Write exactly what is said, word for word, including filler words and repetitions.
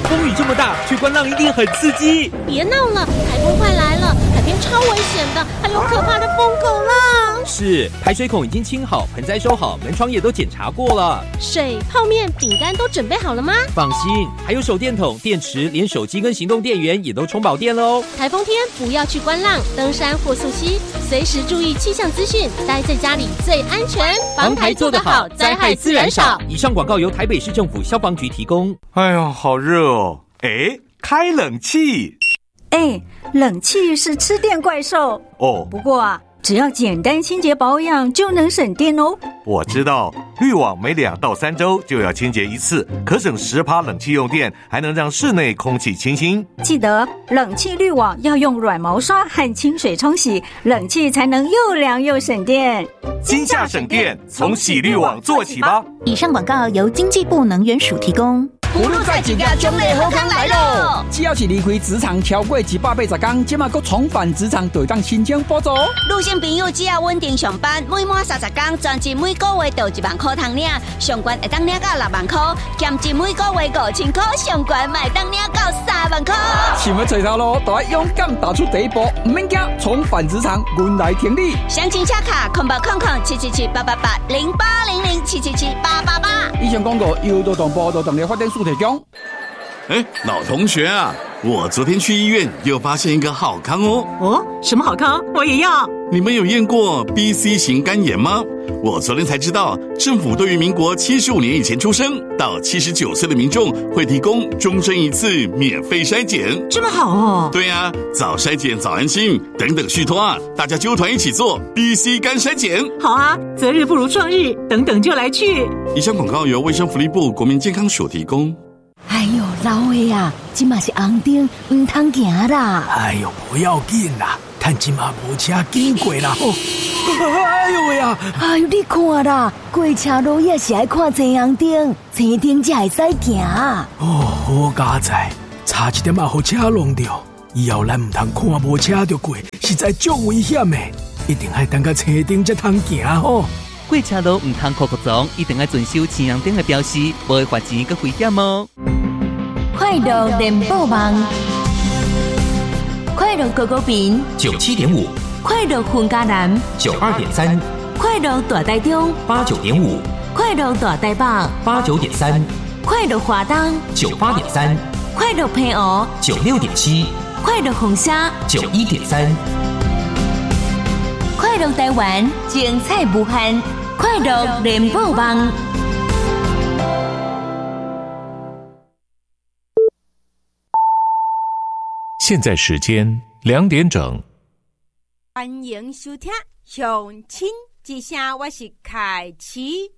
风雨这么大，去观浪一定很刺激。 别闹了，台风快来了，海边超危险的，还有可怕的疯狗浪。 是，排水孔已经清好，盆栽收好，门窗也都检查过了。 水、泡面、饼干都准备好了吗？ 放心，还有手电筒、电池，连手机跟行动电源也都充饱电了哦。 台风天不要去观浪、登山或溯溪，随时注意气象资讯，待在家里最安全。 防台做得好，灾害自然少。以上广告由台北市政府消防局提供。 哎呦，好热哦！哎，开冷气。 哎，冷气是吃电怪兽哦。 不过啊，只要简单清洁保养就能省电哦。 我知道，滤网每两到三周就要清洁一次，可省十趴冷气用电，还能让室内空气清新。 记得冷气滤网要用软毛刷和清水冲洗，冷气才能又凉又省电。 今夏省电，从洗滤网做起吧。 以上广告由经济部能源署提供。 葫芦在几家中类好康来喽！只要是离开职场超过一百八十天，即马阁重返职场，就当申请补助。 女性朋友只要稳定上班，每满三十天，专辑每个月就一万块通领，上悬会当领到六万块，兼职每个月五千块，上悬买当领到三万块。 想要找头路，就要勇敢踏出第一步，唔免惊，重返职场，阮来挺你。 详情洽卡空八空空七七七八八八零八零零七七七八八八。 以上广告由劳动部劳动力发展署提供。 哎，老同学啊，我昨天去医院又发现一个好康哦。 哦，什么好康？我也要。 你们有验过 B C 型肝炎吗？我昨天才知道，政府对于民国七十五年以前出生到七十九岁的民众会提供终身一次免费筛检。 这么好哦？ 对啊，早筛检早安心，等等续托啊，大家揪团一起做 B C 肝筛检。 好啊，择日不如撞日，等等就来去。 以上广告由卫生福利部国民健康署提供。 哎呦，老的啊，今嘛是红灯，唔通行啦。 哎呦，不要紧啦，看今嘛无车经过啦。哦，哎呦喂啊！ 哎呦，你看啦，过车路也是爱看青红灯，青灯才会使行。 哦，好佳哉，差一点啊，互车弄掉。以后咱唔通看无车就过，实在足危险的，一定要等到青灯才通行吼。 过车路唔通酷酷撞，一定要遵守青红灯的标识，无会罚钱佮危险哦。 快乐联播网，快乐狗狗饼九七点五， 快乐混家南九二点三， 快乐大台中八九点五， 快乐大台北八九点三， 快乐华东九八点三， 快乐平湖九六点七， 快乐红沙九一点三， 快乐台湾精彩无限，快乐联播网。 现在时间两点整。 欢迎收听《乡亲之声》，我是凯琪。